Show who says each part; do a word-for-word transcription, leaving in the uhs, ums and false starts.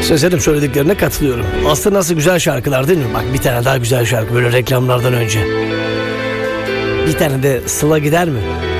Speaker 1: Sezer'im söylediklerine katılıyorum. Aslında nasıl güzel şarkılar değil mi? Bak bir tane daha güzel şarkı böyle reklamlardan önce. Bir tane de Sıla gider mi?